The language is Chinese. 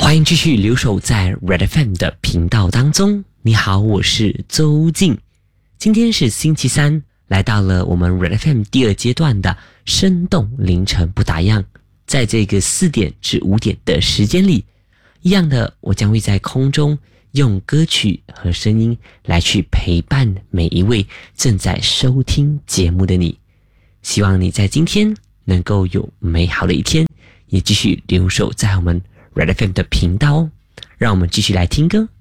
欢迎继续留守在 Red FM 的频道当中。你好，我是周静。今天是星期三，来到了我们 Red FM 第二阶段的生动凌晨不打烊。在这个4点至5点的时间里，一样的，我将会在空中用歌曲和声音来去陪伴每一位正在收听节目的你。希望你在今天能够有美好的一天，也继续留守在我们 Red FM 的频道哦。让我们继续来听歌。